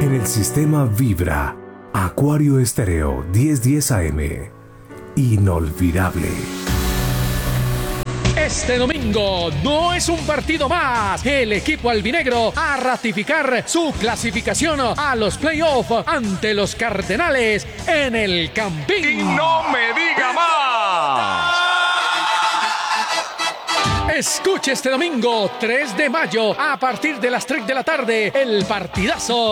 En el sistema Vibra, Acuario Estéreo 1010 AM. Inolvidable. Este domingo no es un partido más. El equipo albinegro a ratificar su clasificación a los playoffs ante los Cardenales en el Campín. ¡Y no me diga más! Escuche este domingo 3 de mayo a partir de las 3 de la tarde el partidazo